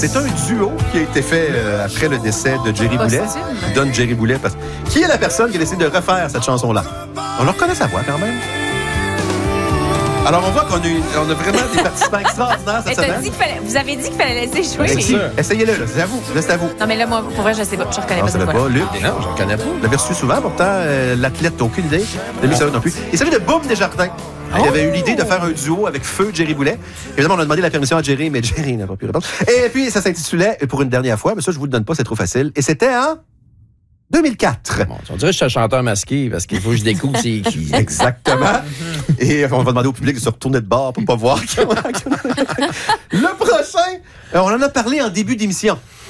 C'est un duo qui a été fait après le décès de Jerry Boulet. Donne Jerry Boulet. Qui est la personne qui a décidé de refaire cette chanson-là? On leur reconnaît sa voix quand même. Alors, on voit qu'on a vraiment des participants extraordinaires cette semaine. Vous avez dit qu'il fallait laisser jouer. Essayez-le, là, c'est à vous. Là, c'est à vous. Non, mais là, moi, pour vrai, je sais pas. Je reconnais pas cette voix. Luc, Non, je ne connais pas. vous l'avez reçu souvent, pourtant, l'athlète n'a aucune idée. Lui, ça non plus. Il s'agit de Boum Desjardins. Il avait eu l'idée de faire un duo avec Feu Jerry Boulet. Évidemment, on a demandé la permission à Jerry, mais Jerry n'a pas pu répondre. Et puis, ça s'intitulait, pour une dernière fois, mais ça, je vous le donne pas, c'est trop facile. Et c'était en 2004. Bon, on dirait que je suis un chanteur masqué parce qu'il faut que je découvre c'est qui. Exactement. Et on va demander au public de se retourner de bord pour pas voir. Le prochain, on en a parlé en début d'émission.